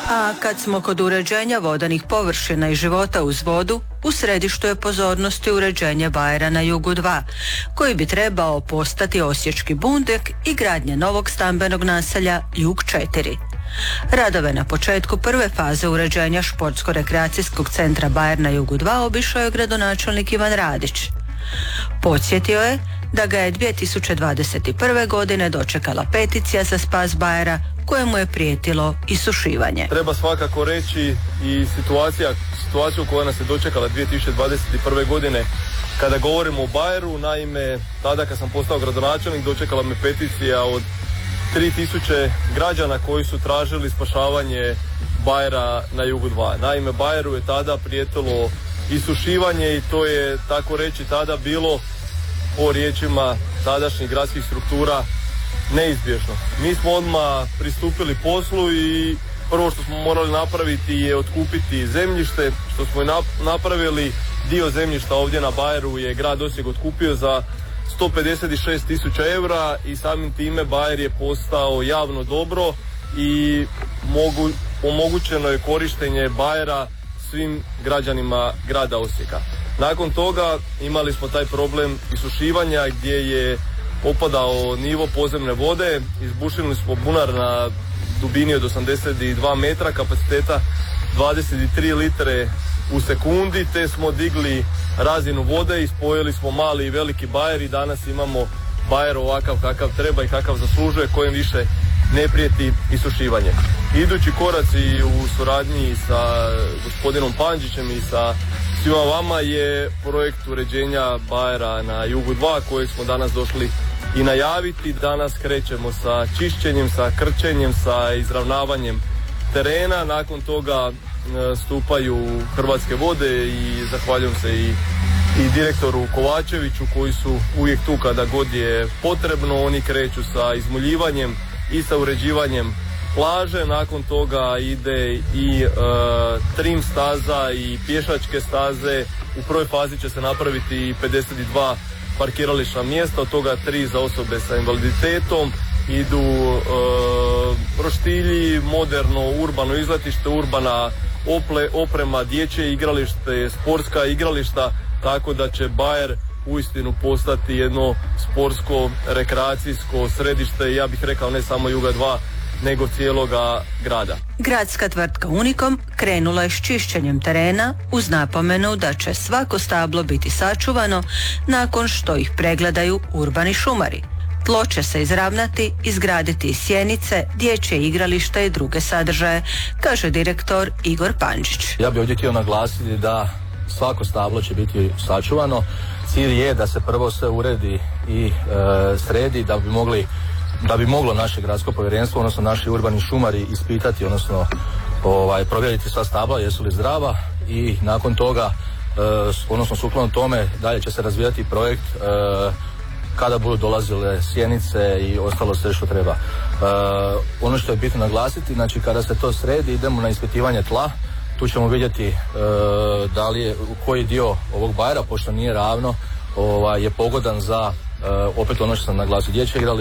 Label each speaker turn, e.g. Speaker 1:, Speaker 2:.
Speaker 1: A kad smo kod uređenja vodenih površina i života uz vodu, u središtu je pozornosti uređenje bajera na Jugu 2, koji bi trebao postati osječki bundek i gradnje novog stambenog naselja Jug 4. Radove na početku prve faze uređenja športsko-rekreacijskog centra Bajer na Jugu 2 obišao je gradonačelnik Ivan Radić. Podsjetio je da ga je 2021. godine dočekala peticija za spas Bajera kojemu je prijetilo isušivanje.
Speaker 2: Treba svakako reći i situaciju koja nas je dočekala 2021. godine. Kada govorimo o Bajeru, naime, tada kad sam postao gradonačelnik, dočekala me peticija od 3000 građana koji su tražili spašavanje Bajera na Jugu 2. Naime, Bajeru je tada prijetilo isušivanje i to je, tako reći, tada bilo, po riječima tadašnjih gradskih struktura, neizbježno. Mi smo odmah pristupili poslu i prvo što smo morali napraviti je otkupiti zemljište, što smo i napravili. Dio zemljišta ovdje na Bajeru je grad Osijek otkupio za 156.000 eura i samim time Bajer je postao javno dobro i omogućeno je korištenje Bajera svim građanima grada Osijeka. Nakon toga imali smo taj problem isušivanja gdje je opadao nivo podzemne vode, izbušili smo bunar na dubini od 82 metra, kapaciteta 23 litre u sekundi, te smo digli razinu vode i spojili smo mali i veliki Bajer i danas imamo Bajer ovakav kakav treba i kakav zaslužuje, kojem više ne prijeti isušivanje. Idući koraci u suradnji sa gospodinom Pandžićem i sa svima vama je projekt uređenja Bajera na Jugu 2 kojeg smo danas došli i najaviti. Danas krećemo sa čišćenjem, sa krčenjem, sa izravnavanjem terena. Nakon toga stupaju Hrvatske vode i zahvaljujem se i direktoru Kovačeviću koji su uvijek tu kada god je potrebno. Oni kreću sa izmuljivanjem i sa uređivanjem plaže. Nakon toga ide i trim staza i pješačke staze. U prvoj fazi će se napraviti 52 parkirališna mjesta, od toga 3 za osobe sa invaliditetom. Idu roštilji, moderno urbano izletište, urbana oprema, dječje igralište, sportska igrališta, tako da će Bajer uistinu postati jedno sportsko rekreacijsko središte, ja bih rekao ne samo Juga 2, nego cijeloga grada.
Speaker 1: Gradska tvrtka Unikom krenula je s čišćenjem terena uz napomenu da će svako stablo biti sačuvano nakon što ih pregledaju urbani šumari. Tlo će se izravnati, izgraditi sjenice, dječje igrališta i druge sadržaje, kaže direktor Igor Pandžić.
Speaker 3: Ja bih ovdje htio naglasiti da svako stablo će biti sačuvano. Cilj je da se prvo sve uredi i sredi da bi moglo naše gradsko povjerenstvo, odnosno naši urbani šumari ispitati, odnosno provjeriti sva stabla jesu li zdrava i nakon toga, odnosno sukladno tome, dalje će se razvijati projekt kada budu dolazile sjenice i ostalo sve što treba. Ono što je bitno naglasiti, znači kada se to sredi, idemo na ispitivanje tla. Tu ćemo vidjeti da li je koji dio ovog Bajera, pošto nije ravno, je pogodan za opet ono što sam naglasio, dječje igralište.